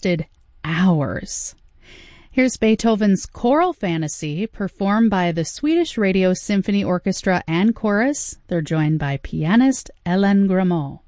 lasted hours. Here's Beethoven's Choral Fantasy, performed by the Swedish Radio Symphony Orchestra and Chorus. They're joined by pianist Ellen Grammont.